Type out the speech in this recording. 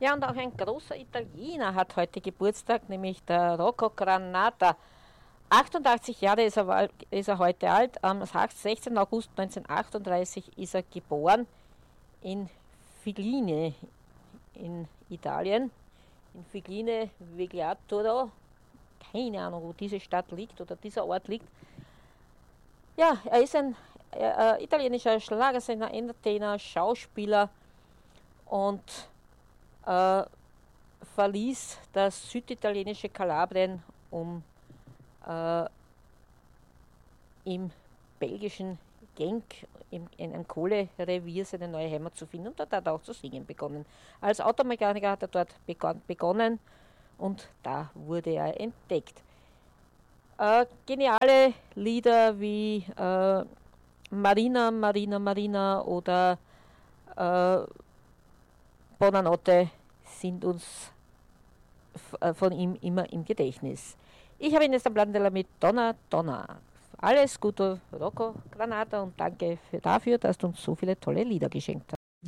Ja, und auch ein großer Italiener hat heute Geburtstag, nämlich der Rocco Granata. 88 Jahre ist er heute alt. Am 16. August 1938 ist er geboren in Figline in Italien. In Figline Vegliatoro. Keine Ahnung, wo diese Stadt liegt oder dieser Ort liegt. Ja, er ist ein italienischer Schlagersänger, Entertainer, Schauspieler und verließ das süditalienische Kalabrien, um im belgischen Genk in einem Kohlerevier seine neue Heimat zu finden, und dort hat er auch zu singen begonnen. Als Automechaniker hat er dort begonnen und da wurde er entdeckt. Geniale Lieder wie Marina, Marina, Marina oder Buonanotte sind uns von ihm immer im Gedächtnis. Ich habe Ihnen jetzt am Blandella mit Donna Donna. Alles Gute, Rocco Granata, und danke dafür, dass du uns so viele tolle Lieder geschenkt hast.